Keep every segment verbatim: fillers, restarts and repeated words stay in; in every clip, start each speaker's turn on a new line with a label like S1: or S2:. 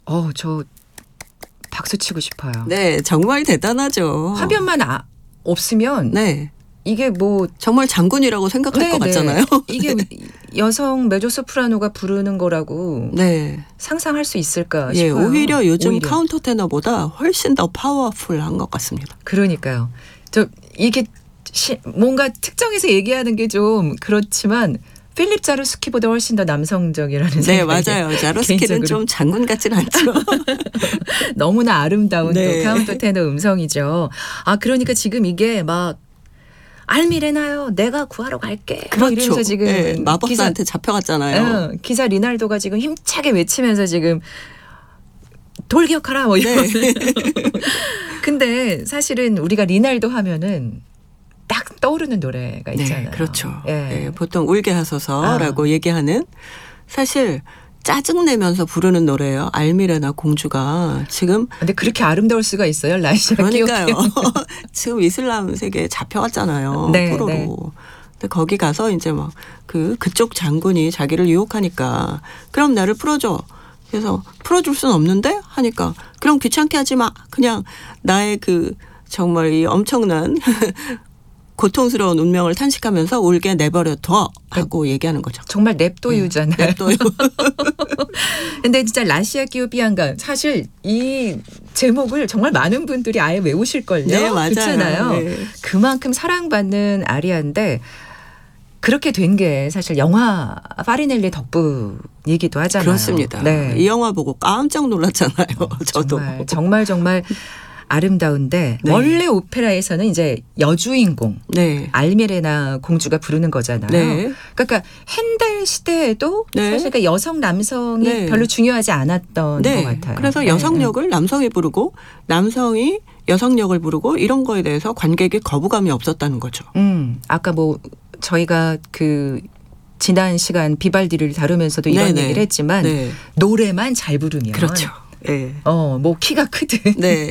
S1: 어, 저 박수 치고 싶어요.
S2: 네, 정말 대단하죠.
S1: 화면만 아, 없으면
S2: 네.
S1: 이게 뭐
S2: 정말 장군이라고 생각할
S1: 네,
S2: 것 같잖아요.
S1: 이게 네. 여성 메조소프라노가 부르는 거라고
S2: 네.
S1: 상상할 수 있을까
S2: 예,
S1: 싶어요.
S2: 오히려 요즘
S1: 오히려.
S2: 카운터 테너보다 훨씬 더 파워풀한 것 같습니다.
S1: 그러니까요. 저 이게 시, 뭔가 특정해서 얘기하는 게 좀 그렇지만 필립 자루스키보다 훨씬 더 남성적이라는
S2: 네,
S1: 생각이
S2: 맞아요. 자루스키는
S1: 개인적으로.
S2: 좀 장군 같진 않죠.
S1: 너무나 아름다운
S2: 네.
S1: 또 카운터 테너 음성이죠. 아, 그러니까 지금 이게 막 알미레나요. 내가 구하러 갈게.
S2: 그렇죠.
S1: 이러면서 지금
S2: 네, 마법사한테
S1: 기사,
S2: 잡혀갔잖아요.
S1: 어, 기사 리날도가 지금 힘차게 외치면서 지금 돌격하라 뭐 이런.
S2: 네.
S1: 근데 사실은 우리가 리날도 하면은 딱 떠오르는 노래가 있잖아요.
S2: 네, 그렇죠.
S1: 예.
S2: 예, 보통 울게 하소서라고 아. 얘기하는 사실 짜증내면서 부르는 노래예요. 알미레나 공주가 지금.
S1: 근데 그렇게 아름다울 수가 있어요? 라이샤
S2: 그러니까요. 지금 이슬람 세계에 잡혀갔잖아요.
S1: 네,
S2: 포로로.
S1: 네.
S2: 근데 거기 가서 이제 막 그 그쪽 장군이 자기를 유혹하니까 그럼 나를 풀어줘. 그래서 풀어줄 수는 없는데 하니까 그럼 귀찮게 하지 마. 그냥 나의 그 정말 이 엄청난 고통스러운 운명을 탄식하면서 울게 내버려둬 하고 네. 얘기하는 거죠.
S1: 정말 냅도유잖아요.
S2: 네, 냅도유.
S1: 근데 진짜 라시아 끼오비앙가 사실 이 제목을 정말 많은 분들이 아예 외우실걸요.
S2: 네, 맞아요.
S1: 그렇잖아요.
S2: 네.
S1: 그만큼 사랑받는 아리아인데 그렇게 된 게 사실 영화 파리넬리 덕분이기도 하잖아요.
S2: 그렇습니다.
S1: 네.
S2: 이 영화 보고 깜짝 놀랐잖아요. 저도.
S1: 정말 정말 정말 아름다운데
S2: 네.
S1: 원래 오페라에서는 이제 여주인공
S2: 네.
S1: 알미레나 공주가 부르는 거잖아요.
S2: 네.
S1: 그러니까 핸델 시대에도
S2: 네.
S1: 사실 그 여성 남성이
S2: 네.
S1: 별로 중요하지 않았던
S2: 네.
S1: 것 같아요.
S2: 그래서
S1: 네.
S2: 여성 역을 남성이 부르고 남성이 여성 역을 부르고 이런 거에 대해서 관객이 거부감이 없었다는 거죠.
S1: 음, 아까 뭐 저희가 그 지난 시간 비발디를 다루면서도 이런
S2: 네네.
S1: 얘기를 했지만
S2: 네.
S1: 노래만 잘 부르면
S2: 그렇죠. 네.
S1: 어, 뭐 키가 크든
S2: 네.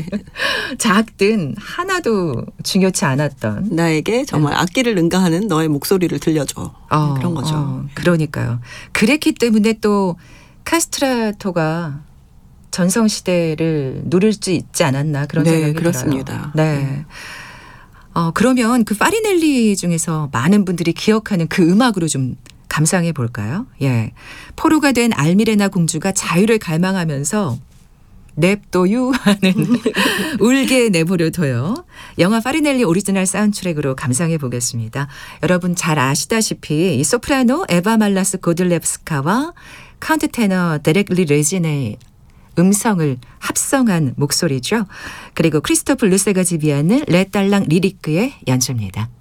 S1: 작든 하나도 중요치 않았던
S2: 나에게 정말 악기를 능가하는 너의 목소리를 들려줘.
S1: 어,
S2: 그런 거죠.
S1: 어, 그러니까요. 그랬기 때문에 또 카스트라토가 전성시대를 누릴 수 있지 않았나 그런
S2: 네,
S1: 생각이
S2: 그렇습니다.
S1: 들어요. 네. 어, 그러면 그 파리넬리 중에서 많은 분들이 기억하는 그 음악으로 좀 감상해 볼까요? 예. 포로가 된 알미레나 공주가 자유를 갈망하면서 냅둬유 하는 울게 내버려둬요. 영화 파리넬리 오리지널 사운드트랙으로 감상해 보겠습니다. 여러분 잘 아시다시피 이 소프라노 에바 말라스 고들렙스카와 카운트 테너 데렉 리 레지네의 음성을 합성한 목소리죠. 그리고 크리스토프 루세가 지휘하는 레딸랑 리리크의 연주입니다.